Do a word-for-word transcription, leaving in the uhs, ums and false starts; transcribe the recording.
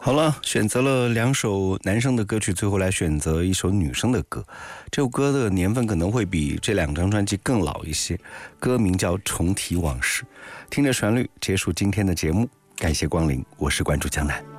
好了，选择了两首男生的歌曲，最后来选择一首女生的歌。这首歌的年份可能会比这两张专辑更老一些，歌名叫《重提往事》。听着旋律，结束今天的节目，感谢光临，我是关注江南。